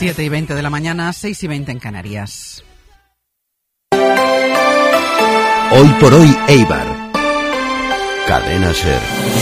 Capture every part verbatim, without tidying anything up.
siete y veinte de la mañana, seis y veinte en Canarias. Hoy por hoy, Eibar. Cadena SER.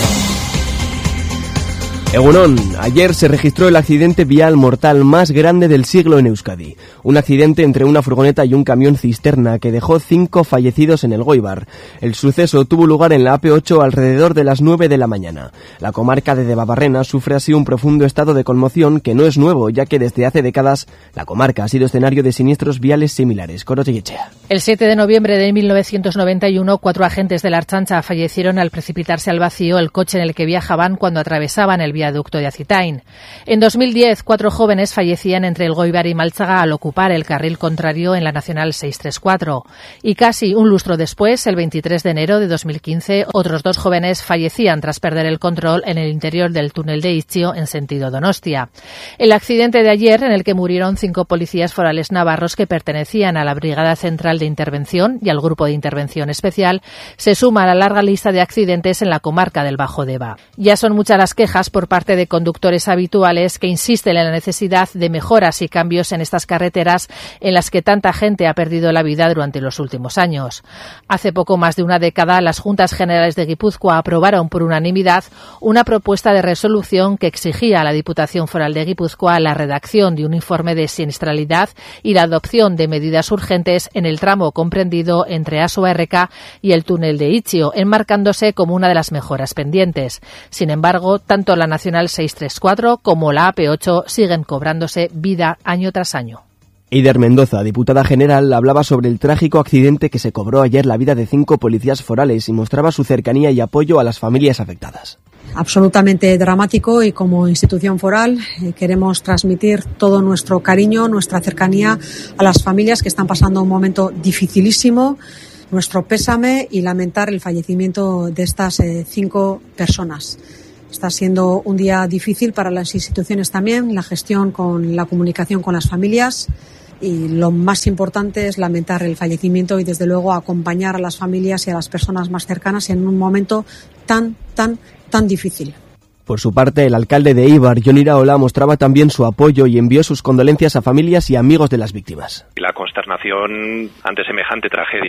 Egunon, ayer se registró el accidente vial mortal más grande del siglo en Euskadi. Un accidente entre una furgoneta y un camión cisterna que dejó cinco fallecidos en Elgoibar. El suceso tuvo lugar en la A P ocho alrededor de las nueve de la mañana. La comarca de Debabarrena sufre así un profundo estado de conmoción que no es nuevo, ya que desde hace décadas la comarca ha sido escenario de siniestros viales similares. Corotelechea. El siete de noviembre de mil novecientos noventa y uno, cuatro agentes de la Ertzaintza fallecieron al precipitarse al vacío el coche en el que viajaban cuando atravesaban el viaducto de Azitain. En dos mil diez, cuatro jóvenes fallecían entre Elgoibar y Maltzaga al ocupar el carril contrario en la Nacional seiscientos treinta y cuatro. Y casi un lustro después, el veintitrés de enero de dos mil quince, otros dos jóvenes fallecían tras perder el control en el interior del túnel de Itxio en sentido Donostia. El accidente de ayer, en el que murieron cinco policías forales navarros que pertenecían a la Brigada Central de Intervención y al Grupo de Intervención Especial, se suma a la larga lista de accidentes en la comarca del Bajo Deba. Ya son muchas las quejas por parte de conductores habituales que insisten en la necesidad de mejoras y cambios en estas carreteras en las que tanta gente ha perdido la vida durante los últimos años. Hace poco más de una década, las Juntas Generales de Guipúzcoa aprobaron por unanimidad una propuesta de resolución que exigía a la Diputación Foral de Guipúzcoa la redacción de un informe de siniestralidad y la adopción de medidas urgentes en el tramo comprendido entre Asua R K y el túnel de Itxio, enmarcándose como una de las mejoras pendientes. Sin embargo, tanto la Nacional seiscientos treinta y cuatro como la A P ocho siguen cobrándose vida año tras año. Eider Mendoza, diputada general, hablaba sobre el trágico accidente que se cobró ayer la vida de cinco policías forales y mostraba su cercanía y apoyo a las familias afectadas. Absolutamente dramático, y como institución foral eh, queremos transmitir todo nuestro cariño, nuestra cercanía a las familias que están pasando un momento dificilísimo, nuestro pésame y lamentar el fallecimiento de estas eh, cinco personas. Está siendo un día difícil para las instituciones también, la gestión con la comunicación con las familias, y lo más importante es lamentar el fallecimiento y desde luego acompañar a las familias y a las personas más cercanas en un momento tan, tan, tan difícil. Por su parte, el alcalde de Eibar, Jon Iraola, mostraba también su apoyo y envió sus condolencias a familias y amigos de las víctimas. La consternación ante semejante tragedia